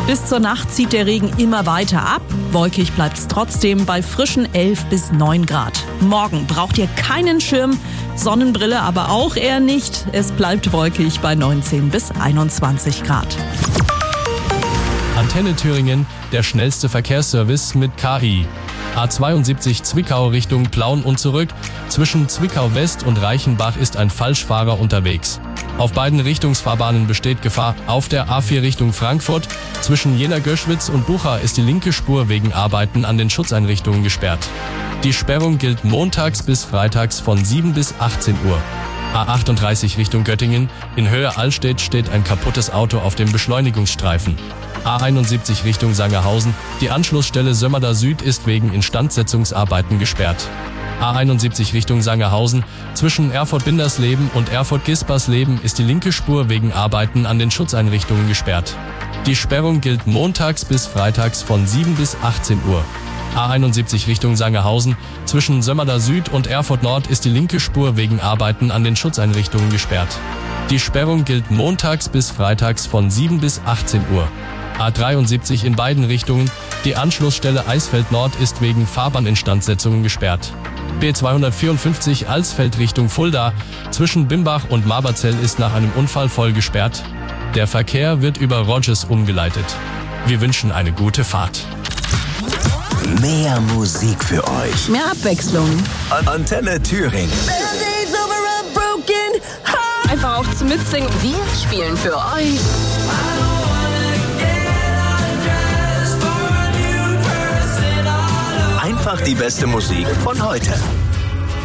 Bis zur Nacht zieht der Regen immer weiter ab. Wolkig bleibt es trotzdem bei frischen 11 bis 9 Grad. Morgen braucht ihr keinen Schirm, Sonnenbrille aber auch eher nicht. Es bleibt wolkig bei 19 bis 21 Grad. Antenne Thüringen, der schnellste Verkehrsservice mit KI. A72 Zwickau Richtung Plauen und zurück. Zwischen Zwickau West und Reichenbach ist ein Falschfahrer unterwegs. Auf beiden Richtungsfahrbahnen besteht Gefahr. Auf der A4 Richtung Frankfurt zwischen Jena-Göschwitz und Bucha ist die linke Spur wegen Arbeiten an den Schutzeinrichtungen gesperrt. Die Sperrung gilt montags bis freitags von 7 bis 18 Uhr. A38 Richtung Göttingen. In Höhe Allstedt steht ein kaputtes Auto auf dem Beschleunigungsstreifen. A71 Richtung Sangerhausen. Die Anschlussstelle Sömmerda Süd ist wegen Instandsetzungsarbeiten gesperrt. A71 Richtung Sangerhausen. Zwischen Erfurt-Bindersleben und Erfurt-Gispersleben ist die linke Spur wegen Arbeiten an den Schutzeinrichtungen gesperrt. Die Sperrung gilt montags bis freitags von 7 bis 18 Uhr. A71 Richtung Sangerhausen. Zwischen Sömmerda Süd und Erfurt Nord ist die linke Spur wegen Arbeiten an den Schutzeinrichtungen gesperrt. Die Sperrung gilt montags bis freitags von 7 bis 18 Uhr. A73 in beiden Richtungen. Die Anschlussstelle Eisfeld Nord ist wegen Fahrbahninstandsetzungen gesperrt. B254 Alsfeld Richtung Fulda. Zwischen Bimbach und Maberzell ist nach einem Unfall voll gesperrt. Der Verkehr wird über Rogges umgeleitet. Wir wünschen eine gute Fahrt. Mehr Musik für euch. Mehr Abwechslung. Antenne Thüringen. Einfach auch zum Mitsingen. Wir spielen für euch Einfach die beste Musik von heute.